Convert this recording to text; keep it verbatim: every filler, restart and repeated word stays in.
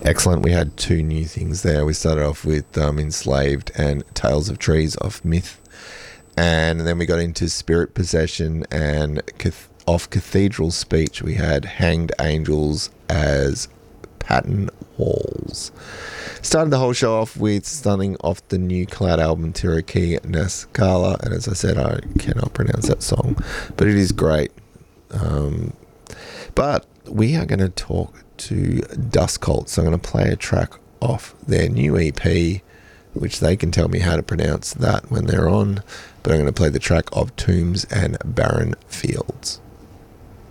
Excellent. We had two new things there. We started off with um, Enslaved and Tales of Trees off Myth. And then we got into Spirit Possession and cath- off Cathedral Speech. We had Hanged Angels as Pattern Walls. Started the whole show off with Stunning off the new Cloud album Tiraki Naskala. And as I said, I cannot pronounce that song, but it is great. Um, but we are going to talk to Dust Cult. So I'm going to play a track off their new E P, which they can tell me how to pronounce that when they're on. But I'm going to play the track of Tombs and Barren Fields.